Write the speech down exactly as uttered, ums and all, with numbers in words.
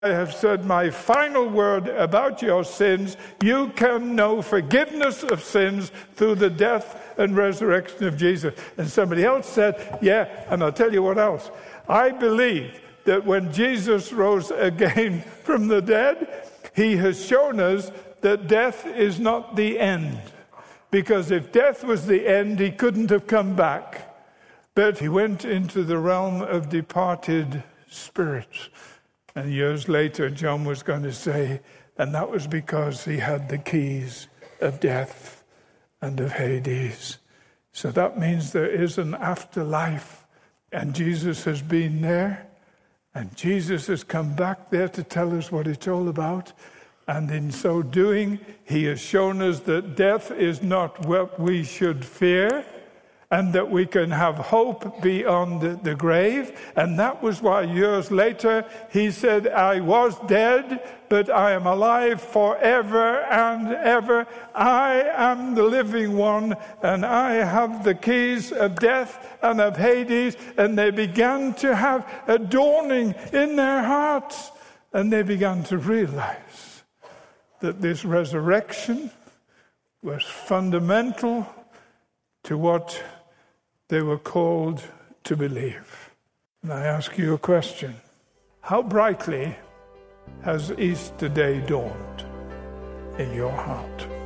I have said my final word about your sins. You can know forgiveness of sins through the death and resurrection of Jesus. And somebody else said, yeah, and I'll tell you what else. I believe that when Jesus rose again from the dead, he has shown us that death is not the end. Because if death was the end, he couldn't have come back. But he went into the realm of departed spirits. And years later, John was going to say, and that was because he had the keys of death and of Hades. So that means there is an afterlife, and Jesus has been there, and Jesus has come back there to tell us what it's all about. And in so doing, he has shown us that death is not what we should fear, and that we can have hope beyond the, the grave. And that was why years later he said, I was dead, but I am alive forever and ever. I am the living one, and I have the keys of death and of Hades. And they began to have a dawning in their hearts, and they began to realize that this resurrection was fundamental to what they were called to believe. And I ask you a question. How brightly has Easter Day dawned in your heart?